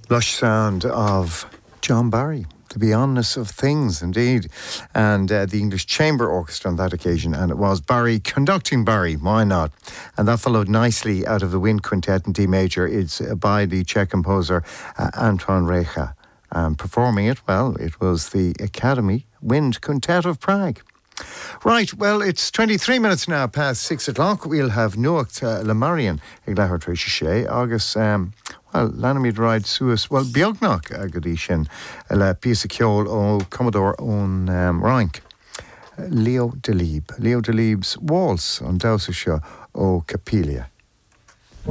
Lush sound of John Barry, The Beyondness of Things, indeed, and the English Chamber Orchestra on that occasion, and it was Barry conducting Barry, why not? And that followed nicely out of the Wind Quintet in D major. It's by the Czech composer Anton Reicha. Performing it, well, it was the Academy Wind Quintet of Prague. Right, well, it's 23 minutes now past 6 o'clock. We'll have Nuacht Lamarian Iglahar Trisha August well, Lanamid Ride Suez, well, Biognach Agadishin La Pisa Kjol O Commodore on Rank Leo Delibes Waltz on Dowsasha O Capelia.